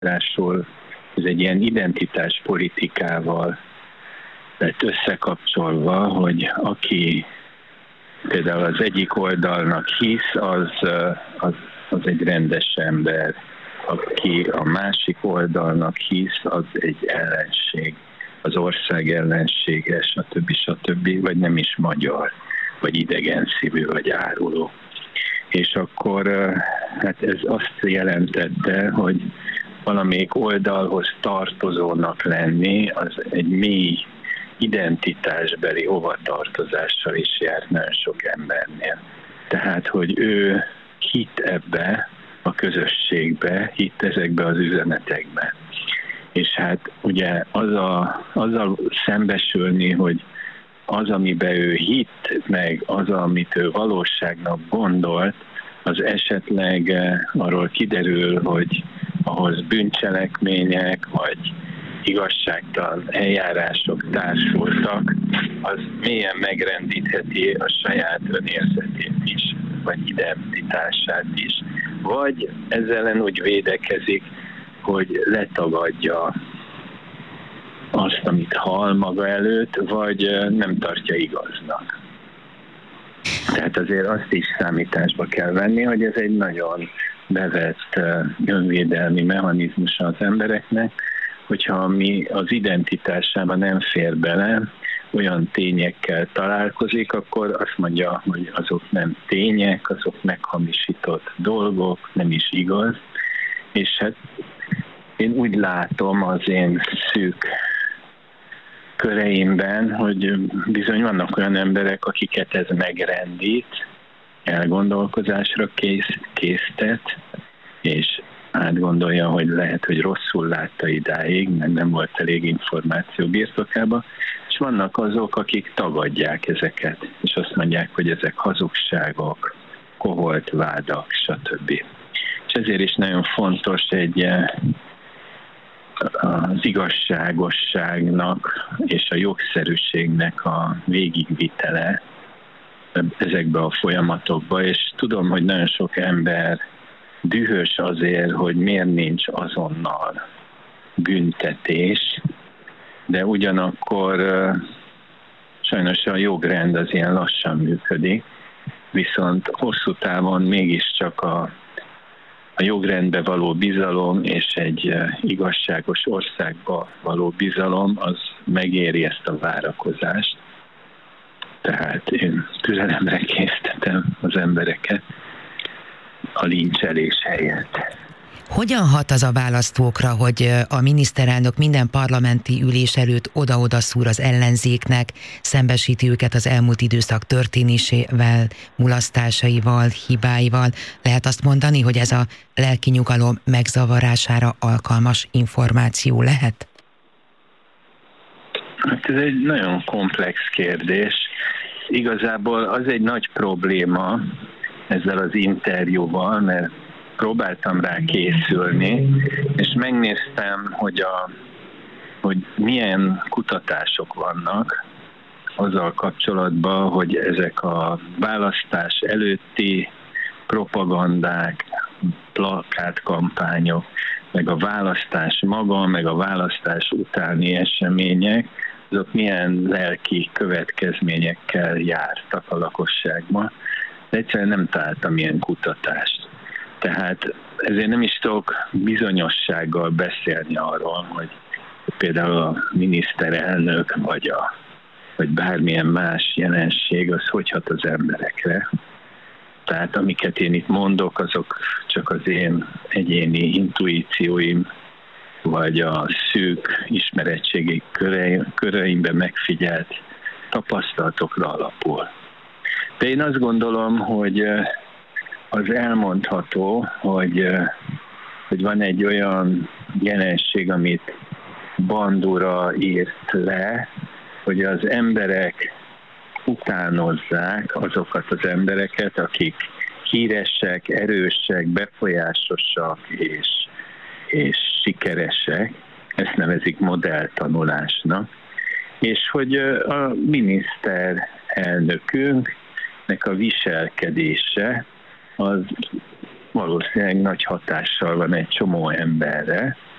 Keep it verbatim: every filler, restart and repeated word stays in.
Ráadásul ez egy ilyen identitáspolitikával lett összekapcsolva, hogy aki például az egyik oldalnak hisz, az, az, az egy rendes ember. Aki a másik oldalnak hisz, az egy ellenség, az ország ellensége, stb. stb. Vagy nem is magyar, vagy idegenszívű, vagy áruló. És akkor hát ez azt jelentette, hogy valamelyik oldalhoz tartozónak lenni, az egy mély identitásbeli hovatartozással is járt nagyon sok embernél. Tehát, hogy ő hitt ebbe a közösségbe, hitt ezekbe az üzenetekbe. És hát ugye az a, azzal szembesülni, hogy az, amiben ő hitt, meg az, amit ő valóságnak gondolt, az esetleg arról kiderül, hogy ahhoz bűncselekmények, vagy igazságtalan eljárások társultak, az mélyen megrendítheti a saját önérzetét is, vagy identitását is. Vagy ezzel ellen úgy védekezik, hogy letagadja azt, amit hall maga előtt, vagy nem tartja igaznak. Tehát azért azt is számításba kell venni, hogy ez egy nagyon bevett önvédelmi mechanizmusa az embereknek, hogyha mi az identitásában nem fér bele, olyan tényekkel találkozik, akkor azt mondja, hogy azok nem tények, azok meghamisított dolgok, nem is igaz. És hát én úgy látom az én szűk köreimben, hogy bizony vannak olyan emberek, akiket ez megrendít, elgondolkozásra kész, késztet, és átgondolja, hogy lehet, hogy rosszul látta idáig, mert nem volt elég információ birtokában, és vannak azok, akik tagadják ezeket, és azt mondják, hogy ezek hazugságok, koholt vádak, stb. És ezért is nagyon fontos egy az igazságosságnak és a jogszerűségnek a végigvitele ezekbe a folyamatokba, és tudom, hogy nagyon sok ember dühös azért, hogy miért nincs azonnal büntetés, de ugyanakkor sajnos a jogrend az ilyen lassan működik, viszont hosszú távon mégiscsak a, a jogrendbe való bizalom és egy igazságos országba való bizalom az megéri ezt a várakozást. Tehát én türelemre késztetem az embereket a lincselés helyett. Hogyan hat az a választókra, hogy a miniszterelnök minden parlamenti ülés előtt oda-oda szúr az ellenzéknek, szembesíti őket az elmúlt időszak történésével, mulasztásaival, hibáival? Lehet azt mondani, hogy ez a lelki nyugalom megzavarására alkalmas információ lehet? Hát ez egy nagyon komplex kérdés. Igazából az egy nagy probléma ezzel az interjúval, mert próbáltam rá készülni, és megnéztem, hogy, a, hogy milyen kutatások vannak azzal kapcsolatban, hogy ezek a választás előtti propagandák, plakátkampányok, meg a választás maga, meg a választás utáni események, azok milyen lelki következményekkel jártak a lakosságban. De egyszerűen nem találtam ilyen kutatást. Tehát ezért nem is tudok bizonyossággal beszélni arról, hogy például a miniszterelnök vagy, a, vagy bármilyen más jelenség az hogy hat az emberekre. Tehát amiket én itt mondok, azok csak az én egyéni intuícióim, vagy a szűk ismeretségi köreimben megfigyelt tapasztalatokra alapul. De én azt gondolom, hogy az elmondható, hogy, hogy van egy olyan jelenség, amit Bandura írt le, hogy az emberek utánozzák azokat az embereket, akik híresek, erősek, befolyásosak és, és sikeresek. Ezt nevezik modelltanulásnak. És hogy a miniszterelnökünknek a viselkedése az valószínűleg nagy hatással van egy csomó emberre,